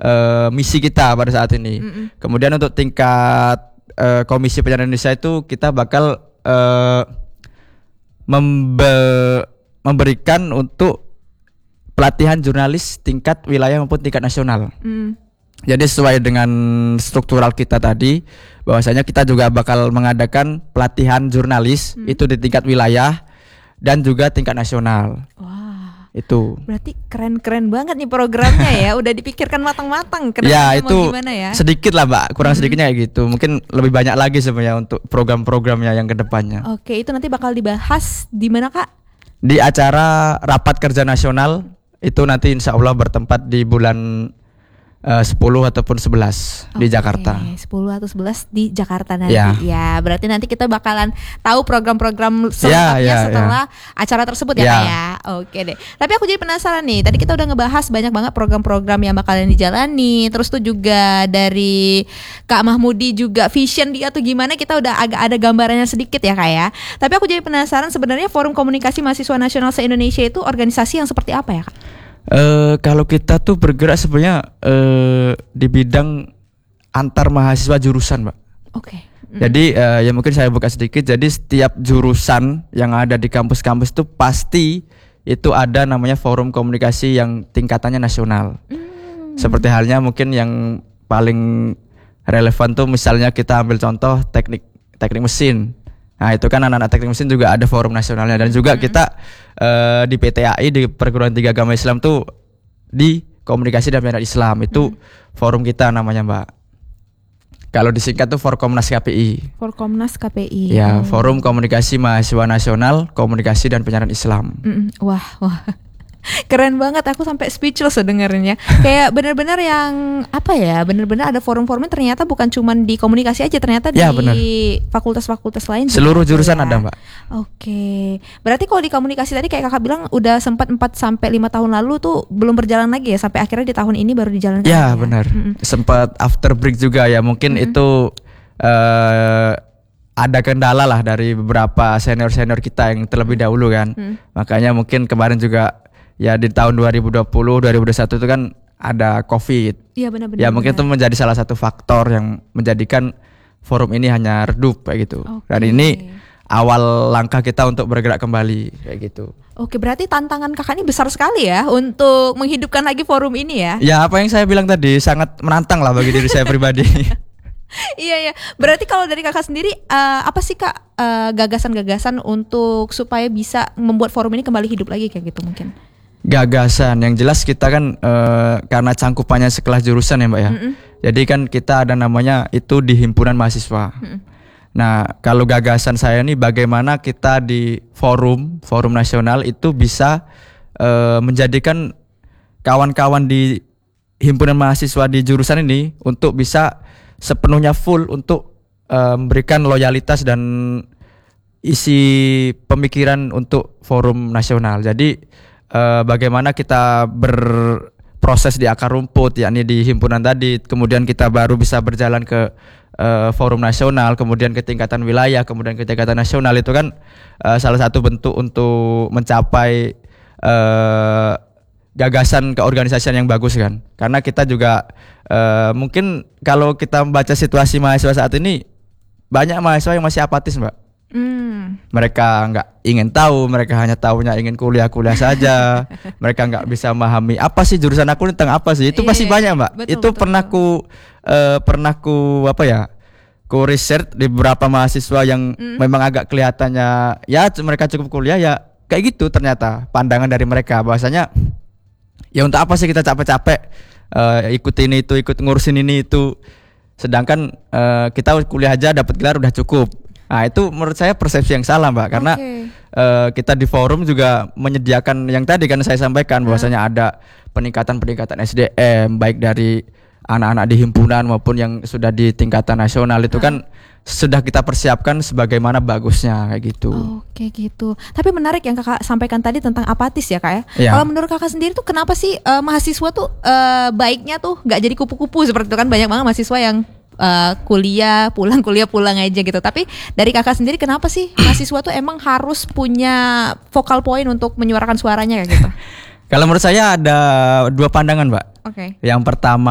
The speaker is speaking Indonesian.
misi kita pada saat ini. Kemudian untuk tingkat Komisi Penyiaran Indonesia itu kita bakal memberikan untuk pelatihan jurnalis tingkat wilayah maupun tingkat nasional. Jadi sesuai dengan struktural kita tadi, bahwasanya kita juga bakal mengadakan pelatihan jurnalis itu di tingkat wilayah dan juga tingkat nasional. Wah, itu. Berarti keren-keren banget nih programnya ya, udah dipikirkan matang-matang. Ya itu mau gimana ya? Sedikit lah Mbak, kurang sedikitnya kayak gitu. Mungkin lebih banyak lagi sebenarnya untuk program-programnya yang kedepannya. Oke, itu nanti bakal dibahas di mana Kak? Di acara Rapat Kerja Nasional itu nanti insya Allah bertempat di bulan 10 ataupun 11 di Jakarta. 10 atau 11 di Jakarta nanti. Ya, berarti nanti kita bakalan tahu program-program selengkapnya setelah acara tersebut ya Kak ya. Oke deh. Tapi aku jadi penasaran nih. Tadi kita udah ngebahas banyak banget program-program yang bakalan dijalani. Terus tuh juga dari Kak Mahmudi juga vision dia tuh gimana, kita udah agak ada gambarannya sedikit ya Kak ya. Tapi aku jadi penasaran sebenarnya Forum Komunikasi Mahasiswa Nasional se-Indonesia itu organisasi yang seperti apa ya Kak? Kalau kita tuh bergerak sebenarnya di bidang antar mahasiswa jurusan, Mbak. Oke. Jadi ya mungkin saya buka sedikit. Jadi setiap jurusan yang ada di kampus-kampus itu pasti itu ada namanya forum komunikasi yang tingkatannya nasional. Seperti halnya mungkin yang paling relevan tuh misalnya kita ambil contoh teknik mesin. Nah itu kan anak-anak teknik mesin juga ada forum nasionalnya. Dan juga kita di PTAI, di Perguruan Tinggi Agama Islam tuh di Komunikasi dan Penyiaran Islam itu forum kita namanya Mbak. Kalau disingkat tuh Forkomnas KPI. Forkomnas KPI. Ya, Forum Komunikasi Mahasiswa Nasional Komunikasi dan Penyiaran Islam. Wah. Keren banget, aku sampai speechless dengarnya. Kayak benar-benar yang apa ya? Benar-benar ada forum-forumnya ternyata bukan cuma di komunikasi aja, ternyata di fakultas-fakultas lain. Seluruh jurusan ada, Mbak. Oke. Berarti kalau di komunikasi tadi kayak Kakak bilang udah sempat 4 sampai 5 tahun lalu tuh belum berjalan lagi ya, sampai akhirnya di tahun ini baru dijalankan. Ya, benar. Sempat after break juga ya. Mungkin itu ada kendala lah dari beberapa senior-senior kita yang terlebih dahulu kan. Makanya mungkin kemarin juga ya di tahun 2020, 2021 itu kan ada COVID. Iya benar-benar. Ya mungkin itu menjadi salah satu faktor yang menjadikan forum ini hanya redup kayak gitu. Dan ini awal langkah kita untuk bergerak kembali kayak gitu. Oke, berarti tantangan Kakak ini besar sekali ya untuk menghidupkan lagi forum ini ya. Ya apa yang saya bilang tadi sangat menantang lah bagi diri saya pribadi. Iya. Berarti kalau dari Kakak sendiri apa sih Kak gagasan-gagasan untuk supaya bisa membuat forum ini kembali hidup lagi kayak gitu mungkin? Gagasan yang jelas kita kan karena cangkupannya sekelas jurusan ya Mbak ya. Jadi kan kita ada namanya itu di himpunan mahasiswa. Nah kalau gagasan saya nih bagaimana kita di forum nasional itu bisa menjadikan kawan-kawan di himpunan mahasiswa di jurusan ini untuk bisa sepenuhnya full untuk memberikan loyalitas dan isi pemikiran untuk forum nasional. Jadi bagaimana kita berproses di akar rumput yakni di himpunan tadi, kemudian kita baru bisa berjalan ke forum nasional, kemudian ke tingkatan wilayah, kemudian ke tingkatan nasional. Itu kan salah satu bentuk untuk mencapai gagasan keorganisasian yang bagus kan. Karena kita juga mungkin kalau kita membaca situasi mahasiswa saat ini, banyak mahasiswa yang masih apatis Mbak. Mereka nggak ingin tahu, mereka hanya tahunya ingin kuliah saja. Mereka nggak bisa memahami apa sih jurusan aku ini tentang apa sih. Itu pasti banyak Mbak. Betul. Pernah ku riset di beberapa mahasiswa yang memang agak kelihatannya ya mereka cukup kuliah ya kayak gitu, ternyata pandangan dari mereka bahwasanya ya untuk apa sih kita capek-capek ikut ini itu, ikut ngurusin ini itu, sedangkan kita kuliah aja dapat gelar udah cukup. Nah itu menurut saya persepsi yang salah Mbak, karena kita di forum juga menyediakan yang tadi kan saya sampaikan bahwasanya ada peningkatan SDM baik dari anak-anak di himpunan maupun yang sudah di tingkatan nasional. Itu kan sudah kita persiapkan sebagaimana bagusnya kayak gitu. Oke gitu. Tapi menarik yang Kakak sampaikan tadi tentang apatis ya Kak ya. Kalau menurut Kakak sendiri tuh kenapa sih mahasiswa tuh baiknya tuh nggak jadi kupu-kupu seperti itu kan, banyak banget mahasiswa yang kuliah pulang aja gitu. Tapi dari Kakak sendiri kenapa sih mahasiswa tuh emang harus punya focal point untuk menyuarakan suaranya kayak gitu? Kalau menurut saya ada dua pandangan Mbak. Oke. Yang pertama